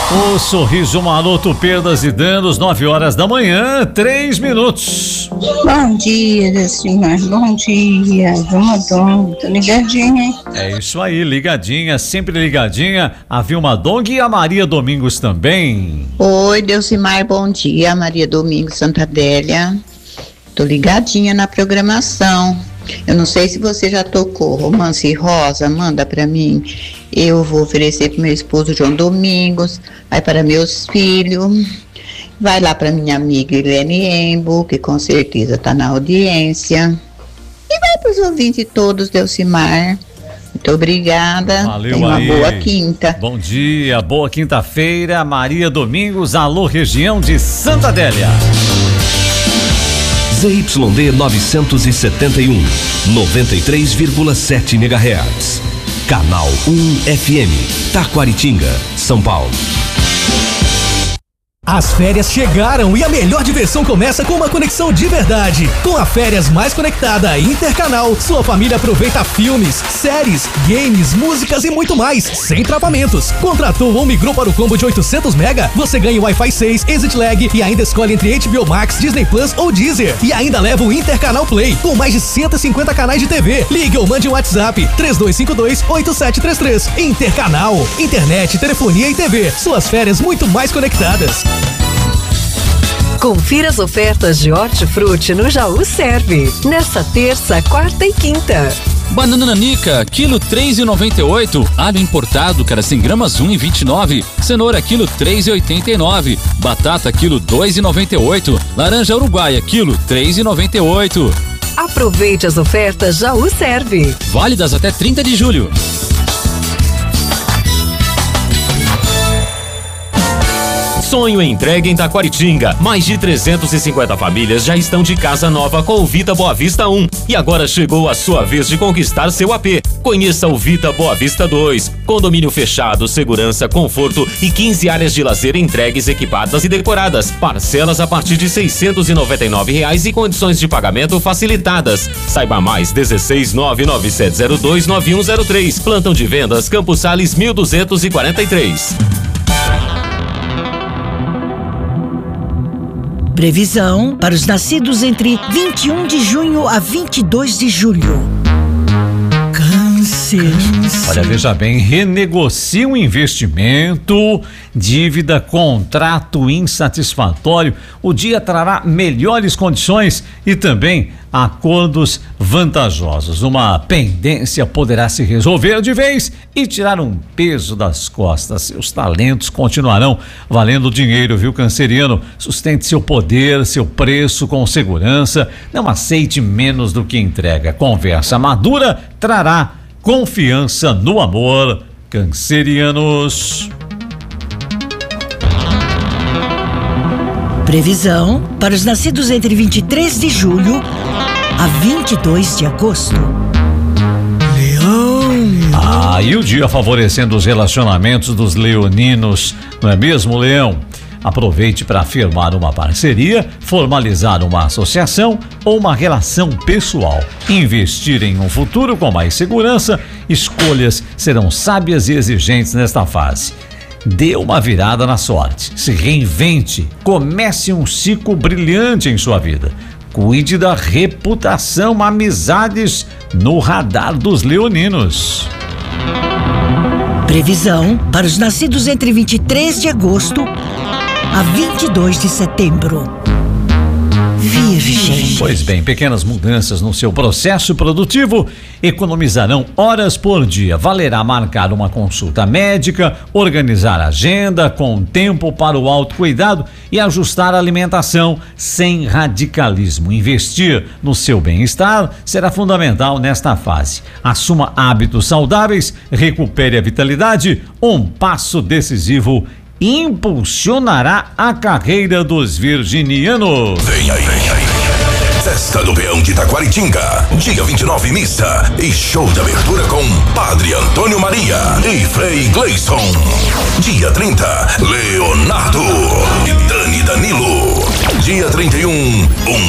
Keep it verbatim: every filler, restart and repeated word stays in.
O sorriso maroto, perdas e danos, nove horas da manhã, três minutos. Bom dia, senhor. Bom dia, Vilma Dong. Tô ligadinha, hein? É isso aí, ligadinha, sempre ligadinha. A Vilma Dong e a Maria Domingos também. Oi, Delcimar, bom dia. Maria Domingos, Santa Adélia. Tô ligadinha na programação. Eu não sei se você já tocou Romance Rosa, manda pra mim. Eu vou oferecer pro meu esposo João Domingos, vai para meus filhos, vai lá pra minha amiga Helene Embo, que com certeza tá na audiência. E vai pros ouvintes todos, Delcimar. Muito obrigada. Valeu, Tenha uma aí. boa quinta. Bom dia, boa quinta-feira, Maria Domingos, alô, região de Santa Adélia. Z Y D novecentos e setenta e um, noventa e três vírgula sete megahertz. Canal um F M, Taquaritinga, São Paulo. As férias chegaram e a melhor diversão começa com uma conexão de verdade. Com a Férias Mais Conectada Intercanal, sua família aproveita filmes, séries, games, músicas e muito mais, sem travamentos. Contratou ou migrou para o combo de oitocentos mega? Você ganha o Wi-Fi seis, Exit Lag e ainda escolhe entre H B O Max, Disney Plus ou Deezer. E ainda leva o Intercanal Play, com mais de cento e cinquenta canais de T V. Ligue ou mande um WhatsApp, três dois cinco dois, oito sete três três. Intercanal, internet, telefonia e T V. Suas férias muito mais conectadas. Confira as ofertas de Hortifruti no Jaú Serve, nesta terça, quarta e quinta. Banana nanica, quilo três e noventa e oito. Alho importado, cara, cem gramas, um e vinte e nove. Cenoura, quilo três e oitenta e nove. Batata, quilo dois e noventa e oito. Laranja uruguaia, quilo três e noventa e oito. Aproveite as ofertas Jaú Serve. Válidas até trinta de julho. Sonho entregue em Taquaritinga. Mais de trezentas e cinquenta famílias já estão de casa nova com o Vita Boa Vista um. E agora chegou a sua vez de conquistar seu A P. Conheça o Vita Boa Vista dois. Condomínio fechado, segurança, conforto e quinze áreas de lazer entregues, equipadas e decoradas. Parcelas a partir de seiscentos e noventa e nove reais e condições de pagamento facilitadas. Saiba mais, dezesseis nove nove sete zero dois nove um zero três. Plantão de vendas, Campos Sales mil duzentos e quarenta e três. Previsão para os nascidos entre vinte e um de junho a vinte e dois de julho. Câncer. Olha, veja bem, renegocie um investimento, dívida, contrato insatisfatório. O dia trará melhores condições e também acordos vantajosos. Uma pendência poderá se resolver de vez e tirar um peso das costas. Seus talentos continuarão valendo dinheiro, viu, canceriano? Sustente seu poder, seu preço com segurança. Não aceite menos do que entrega. Conversa madura trará confiança no amor. Cancerianos. Previsão para os nascidos entre vinte e três de julho a vinte e dois de agosto. Leão. Ah, e o dia favorecendo os relacionamentos dos leoninos, não é mesmo, Leão? Aproveite para firmar uma parceria, formalizar uma associação ou uma relação pessoal. Investir em um futuro com mais segurança, escolhas serão sábias e exigentes nesta fase. Dê uma virada na sorte, se reinvente, comece um ciclo brilhante em sua vida. Cuide da reputação, amizades no radar dos leoninos. Previsão para os nascidos entre vinte e três de agosto a vinte e dois de setembro. Virgem. Pois bem, pequenas mudanças no seu processo produtivo economizarão horas por dia. Valerá marcar uma consulta médica, organizar a agenda com tempo para o autocuidado e ajustar a alimentação sem radicalismo. Investir no seu bem-estar será fundamental nesta fase. Assuma hábitos saudáveis, recupere a vitalidade. Um passo decisivo impulsionará a carreira dos virginianos. Vem aí, vem aí. Festa do Peão de Taquaritinga, dia vinte e nove, missa e show de abertura com Padre Antônio Maria e Frei Gleison. Dia trinta, Leonardo e Dani Danilo. Dia trinta e um, um